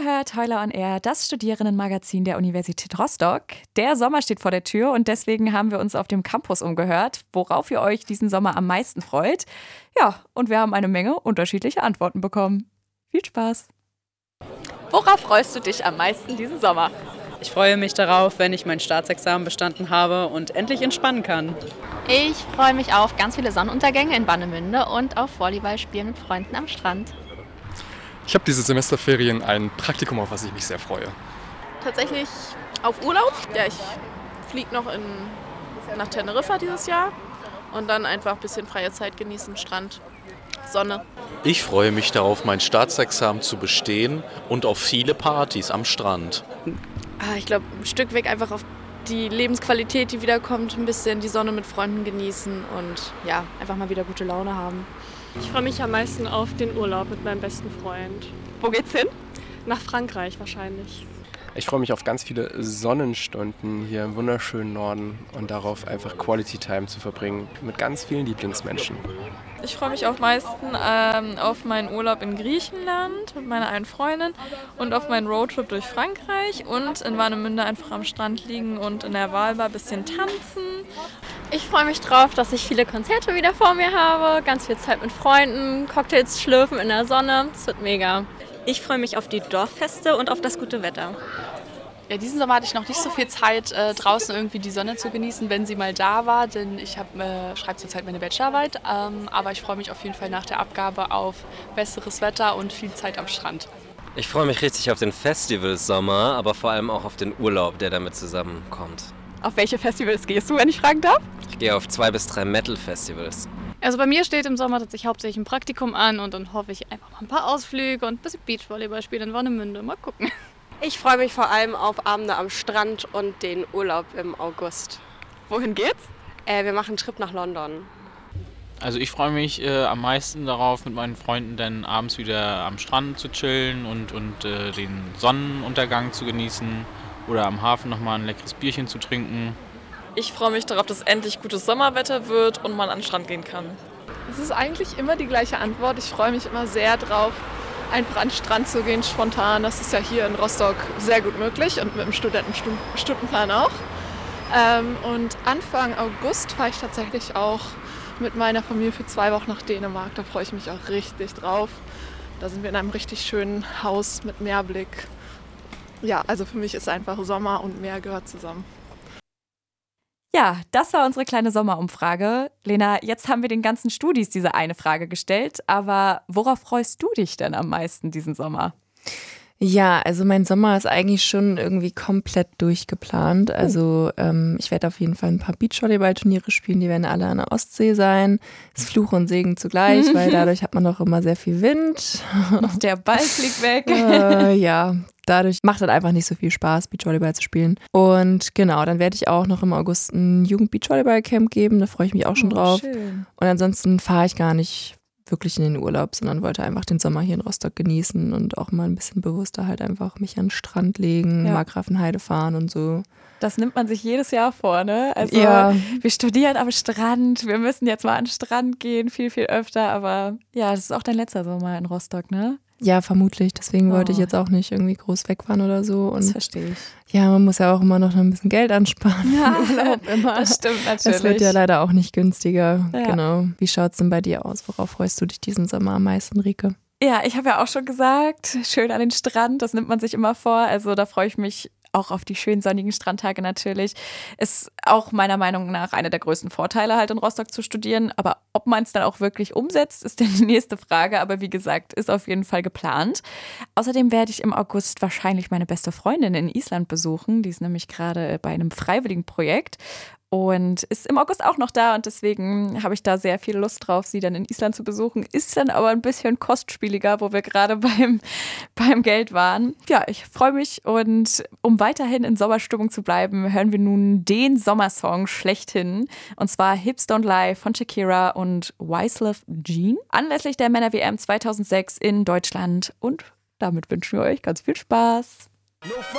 Ihr hört Heuler on Air, das Studierendenmagazin der Universität Rostock. Der Sommer steht vor der Tür und deswegen haben wir uns auf dem Campus umgehört, worauf ihr euch diesen Sommer am meisten freut. Ja, und wir haben eine Menge unterschiedliche Antworten bekommen. Viel Spaß! Worauf freust du dich am meisten diesen Sommer? Ich freue mich darauf, wenn ich mein Staatsexamen bestanden habe und endlich entspannen kann. Ich freue mich auf ganz viele Sonnenuntergänge in Warnemünde und auf Volleyballspielen mit Freunden am Strand. Ich habe diese Semesterferien ein Praktikum, auf was ich mich sehr freue. Tatsächlich auf Urlaub. Ja, ich fliege noch nach Teneriffa dieses Jahr und dann einfach ein bisschen freie Zeit genießen, Strand, Sonne. Ich freue mich darauf, mein Staatsexamen zu bestehen und auf viele Partys am Strand. Ich glaube, ein Stück weg einfach auf die Lebensqualität, die wiederkommt, ein bisschen die Sonne mit Freunden genießen und ja, einfach mal wieder gute Laune haben. Ich freue mich am meisten auf den Urlaub mit meinem besten Freund. Wo geht's hin? Nach Frankreich wahrscheinlich. Ich freue mich auf ganz viele Sonnenstunden hier im wunderschönen Norden und darauf einfach Quality Time zu verbringen mit ganz vielen Lieblingsmenschen. Ich freue mich am meisten auf meinen Urlaub in Griechenland mit meiner einen Freundin und auf meinen Roadtrip durch Frankreich und in Warnemünde einfach am Strand liegen und in der Walba ein bisschen tanzen. Ich freue mich drauf, dass ich viele Konzerte wieder vor mir habe, ganz viel Zeit mit Freunden, Cocktails schlürfen in der Sonne. Es wird mega. Ich freue mich auf die Dorffeste und auf das gute Wetter. Ja, diesen Sommer hatte ich noch nicht so viel Zeit, draußen irgendwie die Sonne zu genießen, wenn sie mal da war, denn ich schreibe zurzeit meine Bachelorarbeit. Aber ich freue mich auf jeden Fall nach der Abgabe auf besseres Wetter und viel Zeit am Strand. Ich freue mich richtig auf den Festivalsommer, aber vor allem auch auf den Urlaub, der damit zusammenkommt. Auf welche Festivals gehst du, wenn ich fragen darf? Ich gehe auf 2 bis 3 Metal-Festivals. Also bei mir steht im Sommer tatsächlich hauptsächlich ein Praktikum an und dann hoffe ich einfach mal ein paar Ausflüge und ein bisschen Beachvolleyball spielen in Warnemünde. Mal gucken. Ich freue mich vor allem auf Abende am Strand und den Urlaub im August. Wohin geht's? Wir machen einen Trip nach London. Also ich freue mich am meisten darauf, mit meinen Freunden dann abends wieder am Strand zu chillen und den Sonnenuntergang zu genießen oder am Hafen nochmal ein leckeres Bierchen zu trinken. Ich freue mich darauf, dass endlich gutes Sommerwetter wird und man an den Strand gehen kann. Es ist eigentlich immer die gleiche Antwort. Ich freue mich immer sehr drauf, einfach an den Strand zu gehen, spontan. Das ist ja hier in Rostock sehr gut möglich und mit dem Stundenplan auch. Und Anfang August fahre ich tatsächlich auch mit meiner Familie für 2 Wochen nach Dänemark. Da freue ich mich auch richtig drauf. Da sind wir in einem richtig schönen Haus mit Meerblick. Ja, also für mich ist einfach Sommer und Meer gehört zusammen. Ja, das war unsere kleine Sommerumfrage. Lena, jetzt haben wir den ganzen Studis diese eine Frage gestellt, aber worauf freust du dich denn am meisten diesen Sommer? Ja, also mein Sommer ist eigentlich schon irgendwie komplett durchgeplant. Also ich werde auf jeden Fall ein paar Beachvolleyball-Turniere spielen, die werden alle an der Ostsee sein. Ist Fluch und Segen zugleich, weil dadurch hat man doch immer sehr viel Wind. Der Ball fliegt weg. Ja, dadurch macht es einfach nicht so viel Spaß, Beachvolleyball zu spielen. Und genau, dann werde ich auch noch im August ein Jugend-Beachvolleyball-Camp geben, da freue ich mich auch schon drauf. Schön. Und ansonsten fahre ich gar nicht wirklich in den Urlaub, sondern wollte einfach den Sommer hier in Rostock genießen und auch mal ein bisschen bewusster halt einfach mich an den Strand legen, Markgrafenheide fahren und so. Das nimmt man sich jedes Jahr vor, ne? Also wir studieren am Strand, wir müssen jetzt mal an den Strand gehen, viel, viel öfter, aber ja, das ist auch dein letzter Sommer in Rostock, ne? Ja, vermutlich. Deswegen wollte ich jetzt auch nicht irgendwie groß wegfahren oder so. Und das verstehe ich. Ja, man muss ja auch immer noch ein bisschen Geld ansparen. Ja, Urlaub immer. Das stimmt natürlich. Das wird ja leider auch nicht günstiger. Ja. Genau. Wie schaut es denn bei dir aus? Worauf freust du dich diesen Sommer am meisten, Rike? Ja, ich habe ja auch schon gesagt, schön an den Strand, das nimmt man sich immer vor. Also da freue ich mich auch auf die schönen sonnigen Strandtage natürlich. Ist auch meiner Meinung nach einer der größten Vorteile, halt in Rostock zu studieren. Aber ob man es dann auch wirklich umsetzt, ist dann die nächste Frage. Aber wie gesagt, ist auf jeden Fall geplant. Außerdem werde ich im August wahrscheinlich meine beste Freundin in Island besuchen. Die ist nämlich gerade bei einem freiwilligen Projekt und ist im August auch noch da. Und deswegen habe ich da sehr viel Lust drauf, sie dann in Island zu besuchen. Ist dann aber ein bisschen kostspieliger, wo wir gerade beim Geld waren. Ja, ich freue mich und um weiterhin in Sommerstimmung zu bleiben, hören wir nun den Sommersong schlechthin. Und zwar Hips Don't Lie von Shakira und Waislove Jean. Anlässlich der Männer-WM 2006 in Deutschland. Und damit wünschen wir euch ganz viel Spaß.